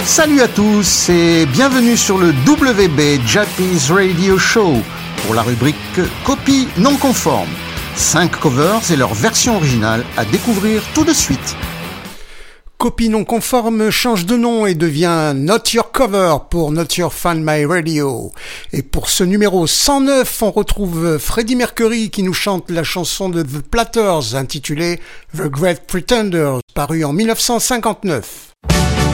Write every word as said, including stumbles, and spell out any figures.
Salut à tous et bienvenue sur le W B Jappies Radio Show pour la rubrique Copies non conformes. cinq covers et leur version originale à découvrir tout de suite. Copie non conforme change de nom et devient Not Your Cover pour Not Your Find My Radio. Et pour ce numéro cent neuf, on retrouve Freddie Mercury qui nous chante la chanson de The Platters intitulée The Great Pretenders, parue en dix-neuf cent cinquante-neuf.